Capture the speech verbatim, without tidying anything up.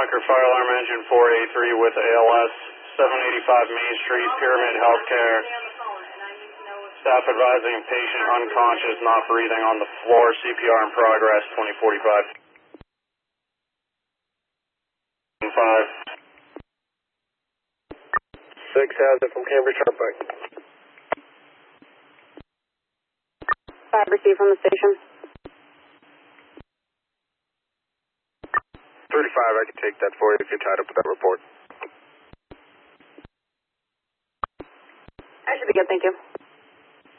Tucker, fire alarm engine four eighty-three with A L S, seven eighty-five Main Street, Pyramid Healthcare. Staff advising patient unconscious, not breathing on the floor, C P R in progress, twenty forty-five. five. six has it from Cambridge Turnpike. five received from the station. thirty-five, I can take that for you if you're tied up with that report. I should be good, thank you.